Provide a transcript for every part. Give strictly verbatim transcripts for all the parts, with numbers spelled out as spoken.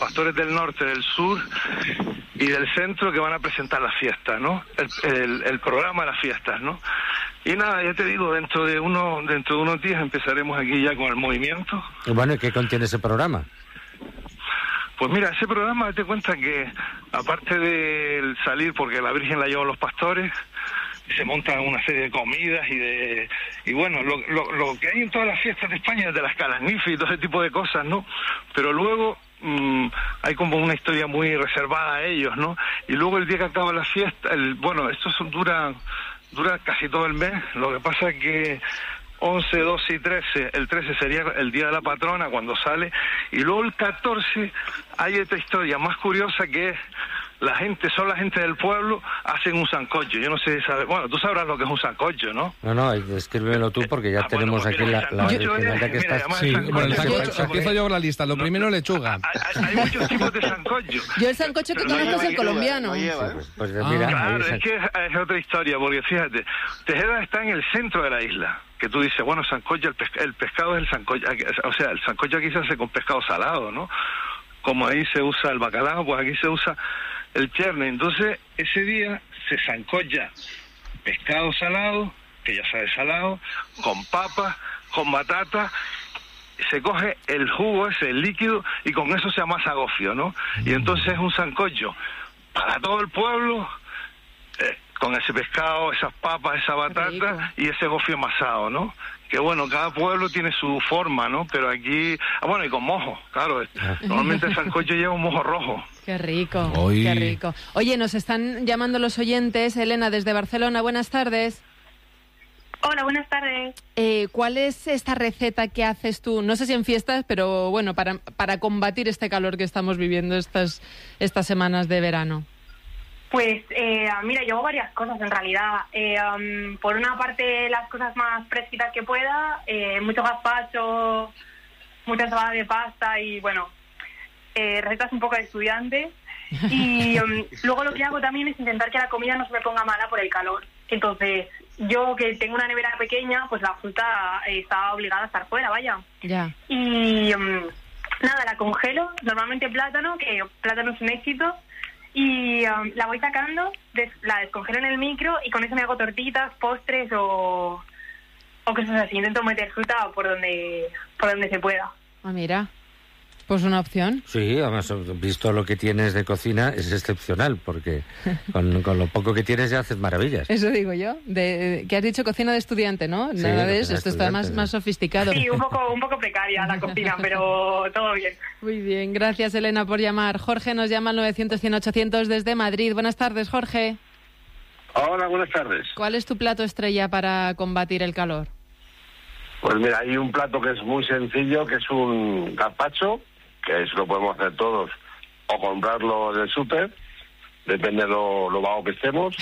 pastores del norte, del sur y del centro que van a presentar las fiestas, ¿no? El, el, el programa de las fiestas, ¿no? Y nada, ya te digo, dentro de uno, dentro de unos días empezaremos aquí ya con el movimiento. Y bueno, ¿y qué contiene ese programa? Pues mira, ese programa, date cuenta que, aparte de salir, porque la Virgen la llevan los pastores, se montan una serie de comidas y de... Y bueno, lo, lo, lo que hay en todas las fiestas de España, de las calasnifes y todo ese tipo de cosas, ¿no? Pero luego mmm, hay como una historia muy reservada a ellos, ¿no? Y luego el día que acaba la fiesta, el, bueno, esto son, dura, dura casi todo el mes, lo que pasa es que... once, doce y trece, el trece sería el día de la patrona cuando sale, y luego el catorce hay esta historia más curiosa que es la gente, son la gente del pueblo, hacen un sancocho. Yo no sé si sabes, bueno, tú sabrás lo que es un sancocho, ¿no? No, no, escríbelo tú porque ya ah, tenemos bueno, pues aquí la, la originalidad que está... Sí, bueno, el sancocho, empiezo yo con la lista, lo no, primero lechuga. Hay, hay muchos tipos de sancocho. Yo el sancocho que conozco es el colombiano. Sí, pues, pues ah, mira, claro, es que es, es otra historia, porque fíjate, Tejeda está en el centro de la isla, que tú dices, bueno, sancocho, el, pesca, el pescado es el sancocho, o sea, el sancocho aquí se hace con pescado salado, ¿no? Como ahí se usa el bacalao, pues aquí se usa el cherne. Entonces, ese día se sancocha pescado salado, que ya sabe salado, con papas, con batata, se coge el jugo ese, el líquido, y con eso se amasa gofio, ¿no? Y entonces es un sancocho para todo el pueblo, eh, con ese pescado, esas papas, esa batata y ese gofio amasado, ¿no? Que bueno, cada pueblo tiene su forma, ¿no? Pero aquí... Ah, bueno, y con mojo, claro. Normalmente el sancocho lleva un mojo rojo. Qué rico, Oy. qué rico. Oye, nos están llamando los oyentes. Elena, desde Barcelona, buenas tardes. Hola, buenas tardes. Eh, ¿Cuál es esta receta que haces tú? No sé si en fiestas, pero bueno, para, para combatir este calor que estamos viviendo estas, estas semanas de verano. Pues, eh, mira, yo hago varias cosas en realidad. Eh, um, por una parte, las cosas más fresquitas que pueda, eh, mucho gazpacho, mucha ensalada de pasta y, bueno, eh, recetas un poco de estudiante. Y um, luego lo que hago también es intentar que la comida no se me ponga mala por el calor. Entonces, yo que tengo una nevera pequeña, pues la fruta eh, está obligada a estar fuera, vaya. Ya. Y um, nada, la congelo, normalmente plátano, que plátano es un éxito. Y um, la voy sacando, des, la descongelo en el micro y con eso me hago tortitas, postres o, o cosas así. Intento meter fruta por donde por donde se pueda. Ah, mira, pues una opción. Sí, además, visto lo que tienes de cocina, es excepcional, porque con, con lo poco que tienes ya haces maravillas. Eso digo yo. De, que has dicho cocina de estudiante, ¿no? Sí, nada de eso, esto está más, más sofisticado. Sí, un poco, un poco precaria la cocina, pero todo bien. Muy bien, gracias Elena por llamar. Jorge nos llama al novecientos, cien, ochocientos desde Madrid. Buenas tardes, Jorge. Hola, buenas tardes. ¿Cuál es tu plato estrella para combatir el calor? Pues mira, hay un plato que es muy sencillo, que es un gazpacho, que eso lo podemos hacer todos, o comprarlo del súper, depende de lo, lo bajo que estemos,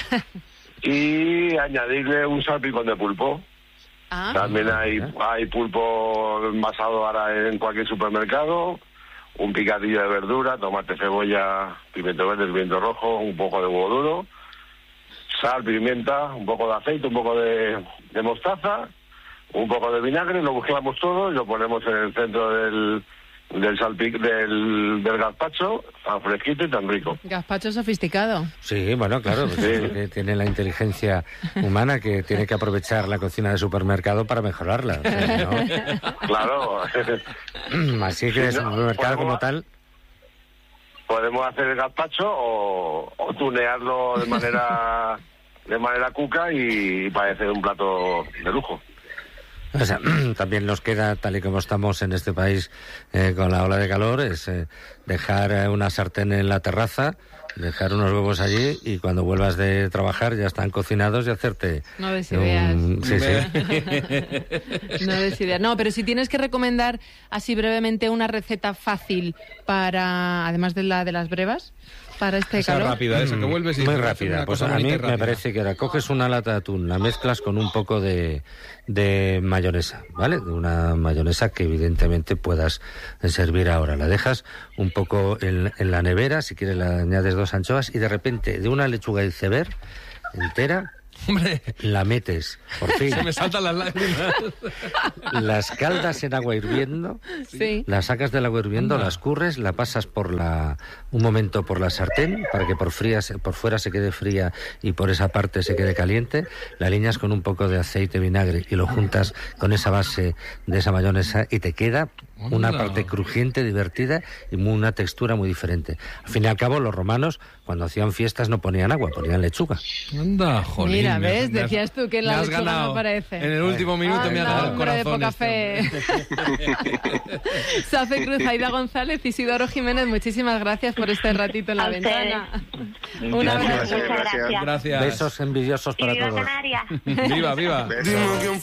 y añadirle un salpicón de pulpo. Ah, También hay, hay pulpo envasado ahora en cualquier supermercado, un picadillo de verdura, tomate, cebolla, pimiento verde, pimiento rojo, un poco de huevo duro, sal, pimienta, un poco de aceite, un poco de, de mostaza, un poco de vinagre, lo mezclamos todo y lo ponemos en el centro del... del salpic del, del gazpacho, tan fresquito y tan rico. Gazpacho sofisticado. Sí, bueno, claro, pues sí. Que tiene la inteligencia humana que tiene que aprovechar la cocina de supermercado para mejorarla. O sea, ¿no? Claro. Así que el sí, no, supermercado como tal... Podemos hacer el gazpacho o, o tunearlo de manera de manera cuca y parece un plato de lujo. O sea, también nos queda, tal y como estamos en este país eh, con la ola de calor, es eh, dejar eh, una sartén en la terraza, dejar unos huevos allí y cuando vuelvas de trabajar ya están cocinados y hacerte... No des ideas. Un... Sí, sí. No des ideas. No, pero si tienes que recomendar así brevemente una receta fácil para, además de la de las brevas, para este esa calor. rápida, esa que vuelves y... Muy rápida. Pues a mí me parece que ahora coges una lata de atún, la mezclas con un poco de, de mayonesa, ¿vale? De una mayonesa que evidentemente puedas servir ahora. La dejas un poco en, en la nevera, si quieres le añades dos anchoas y de repente de una lechuga iceberg entera Hombre, la metes, por fin. se me saltan las lágrimas. Las caldas en agua hirviendo, Sí. las sacas del agua hirviendo, Anda. las curres, la pasas por la un momento por la sartén para que por fría se- por fuera se quede fría y por esa parte se quede caliente, la aliñas con un poco de aceite, vinagre y lo juntas con esa base de esa mayonesa y te queda una Anda. parte crujiente, divertida y muy- una textura muy diferente. Al fin y al cabo, los romanos, cuando hacían fiestas, no ponían agua, ponían lechuga. Anda, jolín. Mira, me has- ¿ves? me has- Decías tú que la me has lechuga no ganado. aparece. En el último minuto me ha Anda, ganado el hombre de corazón. poca este fe. hombre. Safe Cruz, Aida González, Isidoro Jiménez, muchísimas gracias por este ratito en la A ventana. Un Gracias, abrazo. Muchas gracias. Gracias. Besos envidiosos Y para viva todos. Canarias. Viva, viva. Besos.